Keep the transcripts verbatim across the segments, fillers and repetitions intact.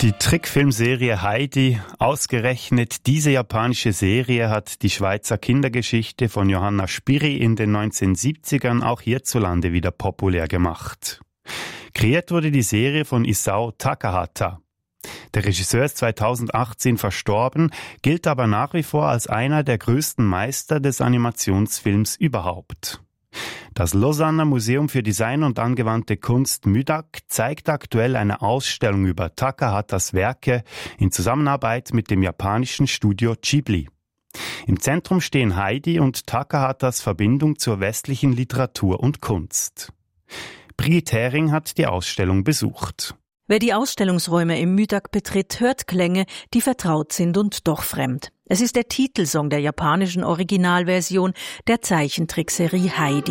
Die Trickfilmserie Heidi, ausgerechnet diese japanische Serie hat die Schweizer Kindergeschichte von Johanna Spyri in den neunzehnhundertsiebzigern auch hierzulande wieder populär gemacht. Kreiert wurde die Serie von Isao Takahata. Der Regisseur ist zweitausendachtzehn verstorben, gilt aber nach wie vor als einer der größten Meister des Animationsfilms überhaupt. Das Lausanner Museum für Design und angewandte Kunst M U D A C zeigt aktuell eine Ausstellung über Takahatas Werke in Zusammenarbeit mit dem japanischen Studio Ghibli. Im Zentrum stehen Heidi und Takahatas Verbindung zur westlichen Literatur und Kunst. Brigitte Hering hat die Ausstellung besucht. Wer die Ausstellungsräume im M U D A C betritt, hört Klänge, die vertraut sind und doch fremd. Es ist der Titelsong der japanischen Originalversion der Zeichentrickserie Heidi.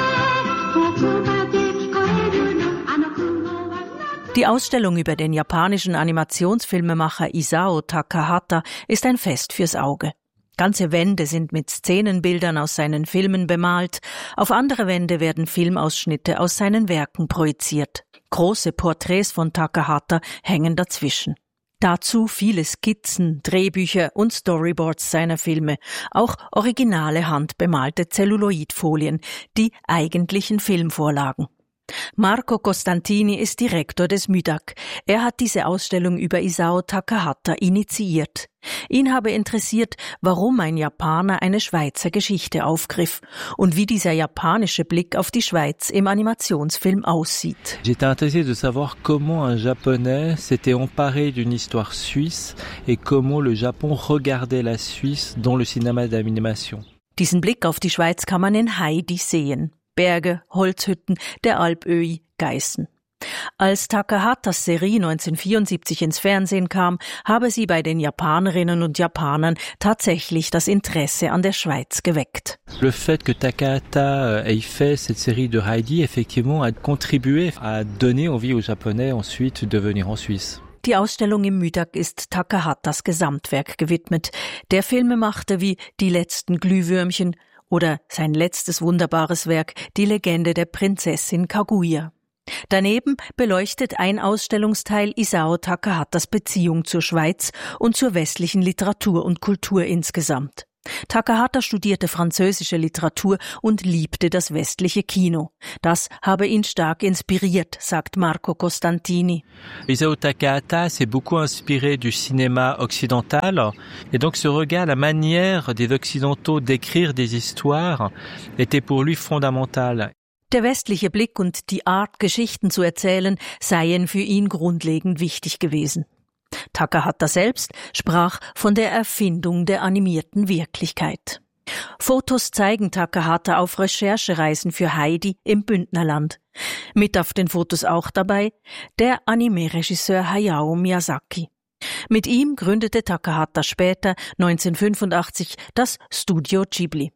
Die Ausstellung über den japanischen Animationsfilmemacher Isao Takahata ist ein Fest fürs Auge. Ganze Wände sind mit Szenenbildern aus seinen Filmen bemalt, auf andere Wände werden Filmausschnitte aus seinen Werken projiziert. Große Porträts von Takahata hängen dazwischen. Dazu viele Skizzen, Drehbücher und Storyboards seiner Filme, auch originale handbemalte Zelluloidfolien, die eigentlichen Filmvorlagen. Marco Costantini ist Direktor des M U D A C. Er hat diese Ausstellung über Isao Takahata initiiert. Ihn habe interessiert, warum ein Japaner eine Schweizer Geschichte aufgriff und wie dieser japanische Blick auf die Schweiz im Animationsfilm aussieht. J'étais intéressé de savoir comment un Japonais s'était emparé d'une histoire suisse et comment le Japon regardait la Suisse dans le cinéma d'animation. Diesen Blick auf die Schweiz kann man in Heidi sehen. Berge, Holzhütten, der Alpöhi, Geißen. Als Takahatas Serie neunzehnhundertvierundsiebzig ins Fernsehen kam, habe sie bei den Japanerinnen und Japanern tatsächlich das Interesse an der Schweiz geweckt. Le fait que Takahata ait fait cette série de Heidi, effectivement, a contribué à donner envie aux Japonais ensuite de venir en Suisse. Die Ausstellung im M U D A C ist Takahatas Gesamtwerk gewidmet. Der Filmemacher wie Die letzten Glühwürmchen oder sein letztes wunderbares Werk, Die Legende der Prinzessin Kaguya. Daneben beleuchtet ein Ausstellungsteil Isao Takahatas Beziehung zur Schweiz und zur westlichen Literatur und Kultur insgesamt. Takahata studierte französische Literatur und liebte das westliche Kino. Das habe ihn stark inspiriert, sagt Marco Costantini. Isao Takahata s'est beaucoup inspiré du cinéma occidental et donc ce regard, la manière des Occidentaux d'écrire des histoires était pour lui fondamentale. Der westliche Blick und die Art, Geschichten zu erzählen, seien für ihn grundlegend wichtig gewesen. Takahata selbst sprach von der Erfindung der animierten Wirklichkeit. Fotos zeigen Takahata auf Recherchereisen für Heidi im Bündnerland. Mit auf den Fotos auch dabei der Anime-Regisseur Hayao Miyazaki. Mit ihm gründete Takahata später neunzehnhundertfünfundachtzig das Studio Ghibli.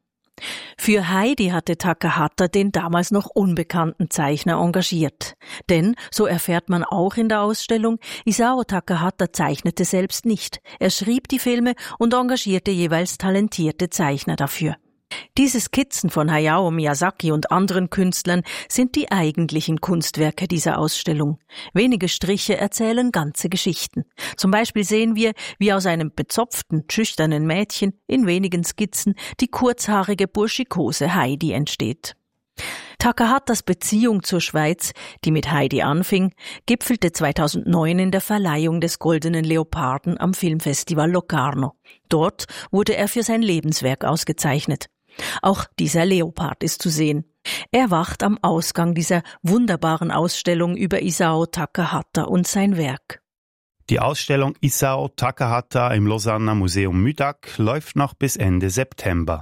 Für Heidi hatte Takahata den damals noch unbekannten Zeichner engagiert. Denn, so erfährt man auch in der Ausstellung, Isao Takahata zeichnete selbst nicht. Er schrieb die Filme und engagierte jeweils talentierte Zeichner dafür. Diese Skizzen von Hayao Miyazaki und anderen Künstlern sind die eigentlichen Kunstwerke dieser Ausstellung. Wenige Striche erzählen ganze Geschichten. Zum Beispiel sehen wir, wie aus einem bezopften, schüchternen Mädchen in wenigen Skizzen die kurzhaarige burschikose Heidi entsteht. Takahatas Beziehung zur Schweiz, die mit Heidi anfing, gipfelte zweitausendneun in der Verleihung des Goldenen Leoparden am Filmfestival Locarno. Dort wurde er für sein Lebenswerk ausgezeichnet. Auch dieser Leopard ist zu sehen. Er wacht am Ausgang dieser wunderbaren Ausstellung über Isao Takahata und sein Werk. Die Ausstellung Isao Takahata im Lausanner Museum M U D A C läuft noch bis Ende September.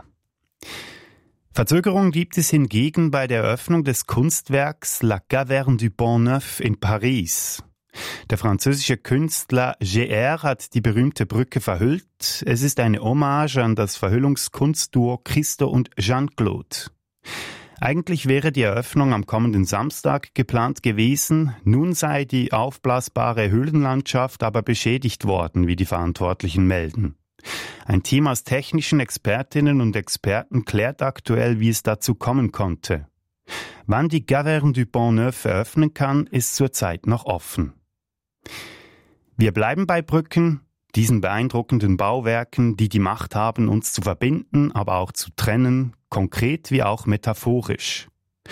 Verzögerung gibt es hingegen bei der Eröffnung des Kunstwerks La Caverne du Pont Neuf in Paris. Der französische Künstler G R hat die berühmte Brücke verhüllt. Es ist eine Hommage an das Verhüllungskunstduo Christo und Jean-Claude. Eigentlich wäre die Eröffnung am kommenden Samstag geplant gewesen. Nun sei die aufblasbare Höhlenlandschaft aber beschädigt worden, wie die Verantwortlichen melden. Ein Team aus technischen Expertinnen und Experten klärt aktuell, wie es dazu kommen konnte. Wann die Caverne du Pont Neuf eröffnen kann, ist zurzeit noch offen. Wir bleiben bei Brücken, diesen beeindruckenden Bauwerken, die die Macht haben, uns zu verbinden, aber auch zu trennen, konkret wie auch metaphorisch.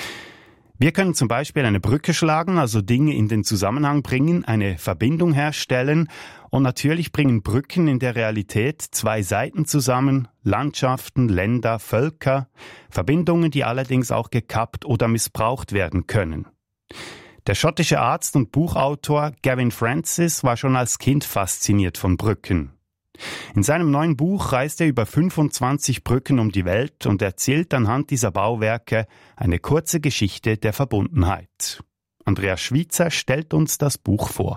Wir können zum Beispiel eine Brücke schlagen, also Dinge in den Zusammenhang bringen, eine Verbindung herstellen, und natürlich bringen Brücken in der Realität zwei Seiten zusammen, Landschaften, Länder, Völker, Verbindungen, die allerdings auch gekappt oder missbraucht werden können. Der schottische Arzt und Buchautor Gavin Francis war schon als Kind fasziniert von Brücken. In seinem neuen Buch reist er über fünfundzwanzig Brücken um die Welt und erzählt anhand dieser Bauwerke eine kurze Geschichte der Verbundenheit. Andreas Schweizer stellt uns das Buch vor.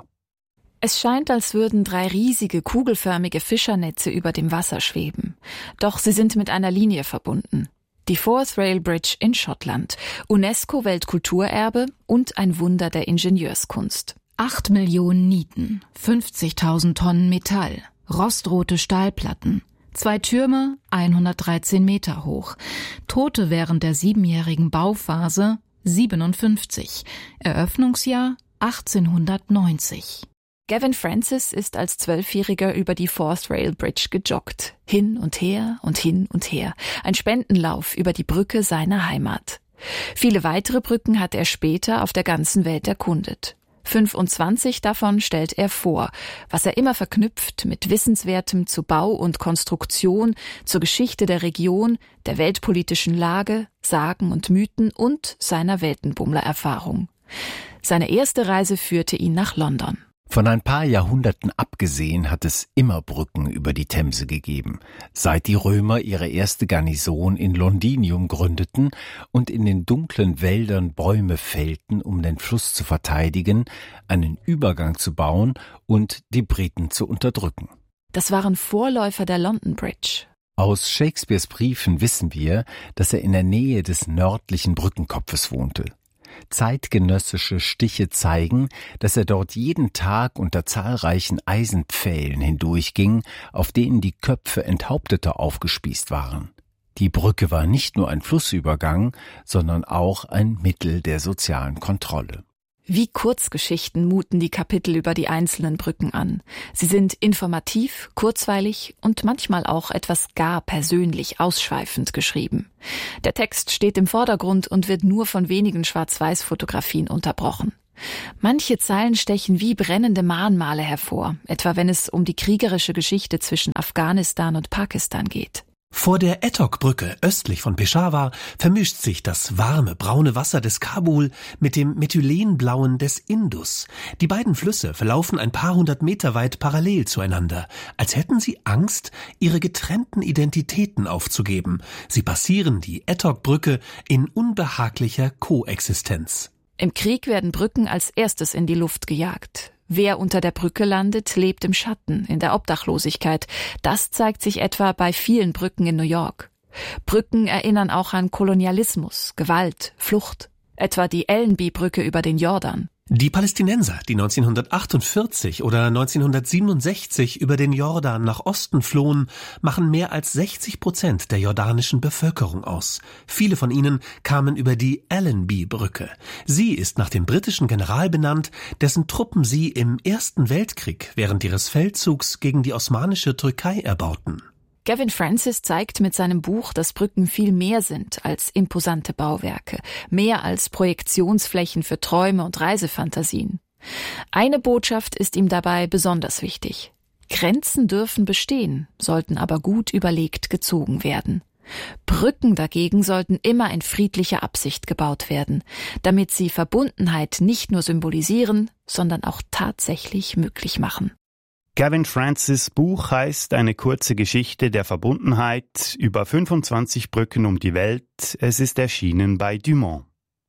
Es scheint, als würden drei riesige, kugelförmige Fischernetze über dem Wasser schweben. Doch sie sind mit einer Linie verbunden. Die Forth Rail Bridge in Schottland, UNESCO-Weltkulturerbe und ein Wunder der Ingenieurskunst. Acht Millionen Nieten, fünfzigtausend Tonnen Metall, rostrote Stahlplatten, zwei Türme, hundertdreizehn Meter hoch, Tote während der siebenjährigen Bauphase, siebenundfünfzig, Eröffnungsjahr achtzehnhundertneunzig. Gavin Francis ist als Zwölfjähriger über die Forth Rail Bridge gejoggt. Hin und her und hin und her. Ein Spendenlauf über die Brücke seiner Heimat. Viele weitere Brücken hat er später auf der ganzen Welt erkundet. fünfundzwanzig davon stellt er vor, was er immer verknüpft mit Wissenswertem zu Bau und Konstruktion, zur Geschichte der Region, der weltpolitischen Lage, Sagen und Mythen und seiner Weltenbummler-Erfahrung. Seine erste Reise führte ihn nach London. Von ein paar Jahrhunderten abgesehen hat es immer Brücken über die Themse gegeben, seit die Römer ihre erste Garnison in Londinium gründeten und in den dunklen Wäldern Bäume fällten, um den Fluss zu verteidigen, einen Übergang zu bauen und die Briten zu unterdrücken. Das waren Vorläufer der London Bridge. Aus Shakespeares Briefen wissen wir, dass er in der Nähe des nördlichen Brückenkopfes wohnte. Zeitgenössische Stiche zeigen, dass er dort jeden Tag unter zahlreichen Eisenpfählen hindurchging, auf denen die Köpfe Enthaupteter aufgespießt waren. Die Brücke war nicht nur ein Flussübergang, sondern auch ein Mittel der sozialen Kontrolle. Wie Kurzgeschichten muten die Kapitel über die einzelnen Brücken an. Sie sind informativ, kurzweilig und manchmal auch etwas gar persönlich ausschweifend geschrieben. Der Text steht im Vordergrund und wird nur von wenigen Schwarz-Weiß-Fotografien unterbrochen. Manche Zeilen stechen wie brennende Mahnmale hervor, etwa wenn es um die kriegerische Geschichte zwischen Afghanistan und Pakistan geht. Vor der Ettok-Brücke östlich von Peshawar vermischt sich das warme, braune Wasser des Kabul mit dem methylenblauen des Indus. Die beiden Flüsse verlaufen ein paar hundert Meter weit parallel zueinander, als hätten sie Angst, ihre getrennten Identitäten aufzugeben. Sie passieren die Ettok-Brücke in unbehaglicher Koexistenz. Im Krieg werden Brücken als erstes in die Luft gejagt. Wer unter der Brücke landet, lebt im Schatten, in der Obdachlosigkeit. Das zeigt sich etwa bei vielen Brücken in New York. Brücken erinnern auch an Kolonialismus, Gewalt, Flucht. Etwa die Allenby-Brücke über den Jordan. Die Palästinenser, die neunzehnhundertachtundvierzig oder neunzehnhundertsiebenundsechzig über den Jordan nach Osten flohen, machen mehr als sechzig Prozent der jordanischen Bevölkerung aus. Viele von ihnen kamen über die Allenby-Brücke. Sie ist nach dem britischen General benannt, dessen Truppen sie im Ersten Weltkrieg während ihres Feldzugs gegen die osmanische Türkei erbauten. Gavin Francis zeigt mit seinem Buch, dass Brücken viel mehr sind als imposante Bauwerke, mehr als Projektionsflächen für Träume und Reisefantasien. Eine Botschaft ist ihm dabei besonders wichtig. Grenzen dürfen bestehen, sollten aber gut überlegt gezogen werden. Brücken dagegen sollten immer in friedlicher Absicht gebaut werden, damit sie Verbundenheit nicht nur symbolisieren, sondern auch tatsächlich möglich machen. Gavin Francis' Buch heißt Eine kurze Geschichte der Verbundenheit, über fünfundzwanzig Brücken um die Welt. Es ist erschienen bei Dumont.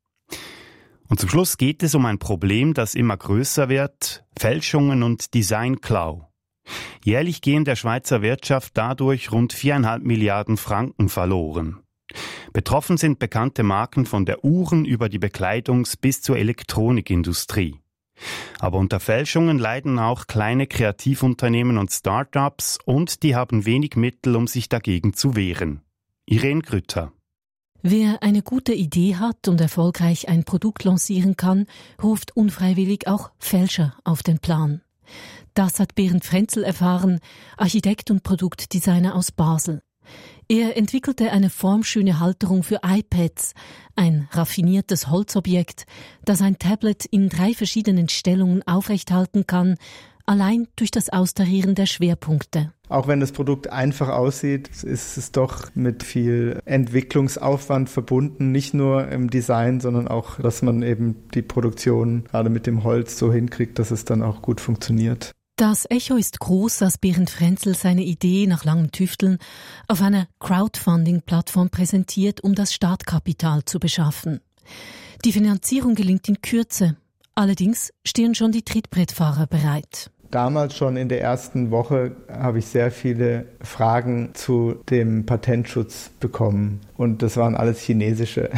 Und zum Schluss geht es um ein Problem, das immer größer wird: Fälschungen und Designklau. Jährlich gehen der Schweizer Wirtschaft dadurch rund viereinhalb Milliarden Franken verloren. Betroffen sind bekannte Marken von der Uhren über die Bekleidungs- bis zur Elektronikindustrie. Aber unter Fälschungen leiden auch kleine Kreativunternehmen und Start-ups, und die haben wenig Mittel, um sich dagegen zu wehren. Irene Grütter. Wer eine gute Idee hat und erfolgreich ein Produkt lancieren kann, ruft unfreiwillig auch Fälscher auf den Plan. Das hat Berend Frenzel erfahren, Architekt und Produktdesigner aus Basel. Er entwickelte eine formschöne Halterung für iPads, ein raffiniertes Holzobjekt, das ein Tablet in drei verschiedenen Stellungen aufrechthalten kann, allein durch das Austarieren der Schwerpunkte. Auch wenn das Produkt einfach aussieht, ist es doch mit viel Entwicklungsaufwand verbunden. Nicht nur im Design, sondern auch, dass man eben die Produktion gerade mit dem Holz so hinkriegt, dass es dann auch gut funktioniert. Das Echo ist groß, als Berend Frenzel seine Idee nach langem Tüfteln auf einer Crowdfunding-Plattform präsentiert, um das Startkapital zu beschaffen. Die Finanzierung gelingt in Kürze. Allerdings stehen schon die Trittbrettfahrer bereit. Damals schon in der ersten Woche habe ich sehr viele Fragen zu dem Patentschutz bekommen. Und das waren alles chinesische.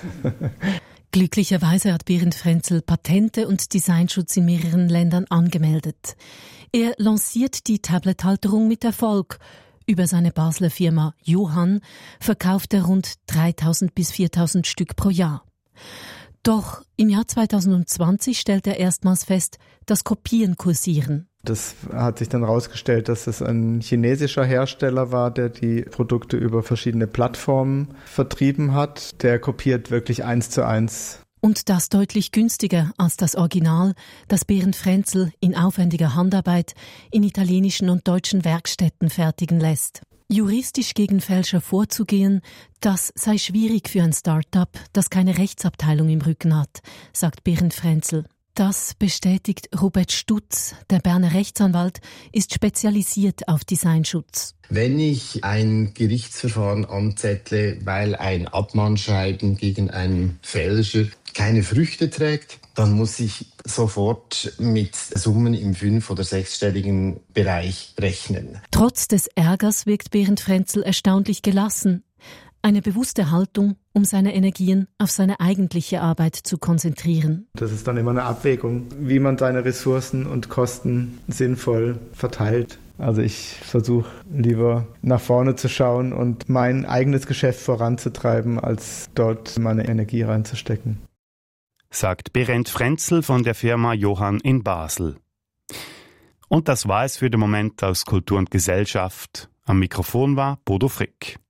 Glücklicherweise hat Berend Frenzel Patente und Designschutz in mehreren Ländern angemeldet. Er lanciert die Tablet-Halterung mit Erfolg. Über seine Basler Firma Johann verkauft er rund dreitausend bis viertausend Stück pro Jahr. Doch im Jahr zweitausendzwanzig stellt er erstmals fest, dass Kopien kursieren. Das hat sich dann herausgestellt, dass es ein chinesischer Hersteller war, der die Produkte über verschiedene Plattformen vertrieben hat. Der kopiert wirklich eins zu eins. Und das deutlich günstiger als das Original, das Berend Frenzel in aufwendiger Handarbeit in italienischen und deutschen Werkstätten fertigen lässt. Juristisch gegen Fälscher vorzugehen, das sei schwierig für ein Start-up, das keine Rechtsabteilung im Rücken hat, sagt Berend Frenzel. Das bestätigt Robert Stutz. Der Berner Rechtsanwalt ist spezialisiert auf Designschutz. Wenn ich ein Gerichtsverfahren anzettle, weil ein Abmahnschreiben gegen einen Fälscher keine Früchte trägt, dann muss ich sofort mit Summen im fünf- oder sechsstelligen Bereich rechnen. Trotz des Ärgers wirkt Berend Frenzel erstaunlich gelassen. Eine bewusste Haltung, um seine Energien auf seine eigentliche Arbeit zu konzentrieren. Das ist dann immer eine Abwägung, wie man seine Ressourcen und Kosten sinnvoll verteilt. Also ich versuche lieber nach vorne zu schauen und mein eigenes Geschäft voranzutreiben, als dort meine Energie reinzustecken. Sagt Berend Frenzel von der Firma Johann in Basel. Und das war es für den Moment aus Kultur und Gesellschaft. Am Mikrofon war Bodo Frick.